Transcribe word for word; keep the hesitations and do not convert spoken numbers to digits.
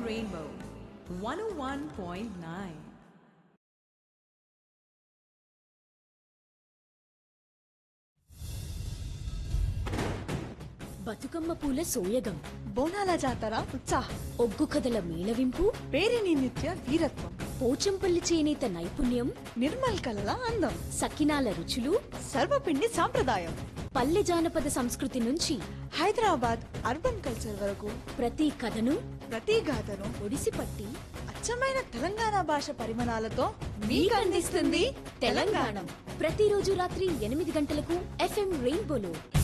Rainbow one oh one point nine. Bathukamma పూల సోయగం, బోనాల జాతర ఉత్సాహం, ఒగ్గు కథల మేళవింపు, పేరిని నిత్య వీరత్వం, పోచంపల్లి చేనేత నైపుణ్యం, నిర్మల్ కలల అందం, సకినాల రుచులు, సర్వపిండి సాంప్రదాయం, పల్లె జానపద సంస్కృతి నుంచి హైదరాబాద్ అర్బన్ కల్చర్ వరకు ప్రతి కథను, ప్రతి గాథను ఒడిసిపట్టి అచ్చమైన తెలంగాణ భాష పరిమాణాలతో మీకు అందిస్తుంది తెలంగాణ. ప్రతిరోజు రాత్రి ఎనిమిది గంటలకు ఎఫ్ఎం రెయిన్బోలో.